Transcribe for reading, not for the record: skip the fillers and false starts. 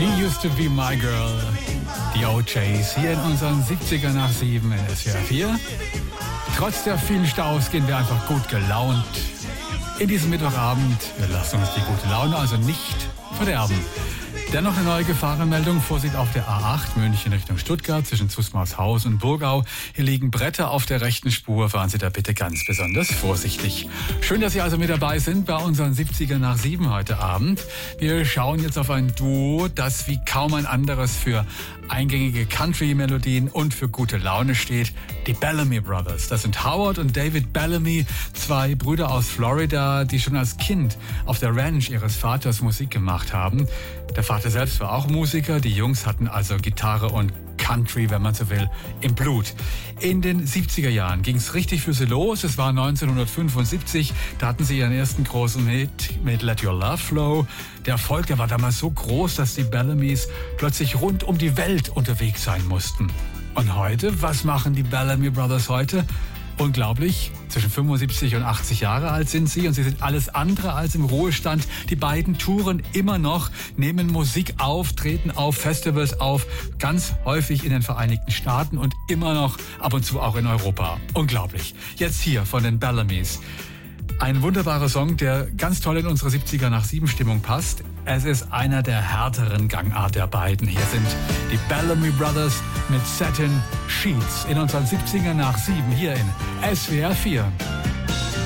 She Used to Be My Girl, die OJs, hier in unseren 70er nach 7 in SWR 4. Trotz der vielen Staus gehen wir einfach gut gelaunt in diesem Mittwochabend. Wir lassen uns die gute Laune also nicht verderben. Dennoch eine neue Gefahrenmeldung. Vorsicht auf der A8 München Richtung Stuttgart zwischen Zusmarshausen und Burgau. Hier liegen Bretter auf der rechten Spur. Fahren Sie da bitte ganz besonders vorsichtig. Schön, dass Sie also mit dabei sind bei unseren 70er nach 7 heute Abend. Wir schauen jetzt auf ein Duo, das wie kaum ein anderes für eingängige Country-Melodien und für gute Laune steht. Die Bellamy Brothers. Das sind Howard und David Bellamy, zwei Brüder aus Florida, die schon als Kind auf der Ranch ihres Vaters Musik gemacht haben. Der Vater selbst war auch Musiker. Die Jungs hatten also Gitarre und Country, wenn man so will, im Blut. In den 70er Jahren ging es richtig für sie los. Es war 1975. Da hatten sie ihren ersten großen Hit mit Let Your Love Flow. Der Erfolg, der war damals so groß, dass die Bellamys plötzlich rund um die Welt unterwegs sein mussten. Und heute, was machen die Bellamy Brothers heute? Unglaublich, zwischen 75 und 80 Jahre alt sind sie und sie sind alles andere als im Ruhestand. Die beiden touren immer noch, nehmen Musik auf, treten auf Festivals auf, ganz häufig in den Vereinigten Staaten und immer noch ab und zu auch in Europa. Unglaublich. Jetzt hier von den Bellamys. Ein wunderbarer Song, der ganz toll in unsere 70er nach 7 Stimmung passt. Es ist einer der härteren Gangart der beiden. Hier sind die Bellamy Brothers mit Satin Sheets in unseren 70er nach 7 hier in SWR 4.